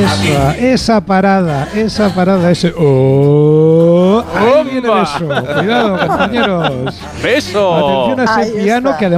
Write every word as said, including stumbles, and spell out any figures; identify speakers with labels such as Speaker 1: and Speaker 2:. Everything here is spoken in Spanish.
Speaker 1: Esa, esa parada, esa parada, ese... ¡Oh! Ahí viene eso. Cuidado, compañeros.
Speaker 2: ¡Beso!
Speaker 1: Atención a ese
Speaker 3: Ahí
Speaker 1: piano
Speaker 3: está.
Speaker 1: que además...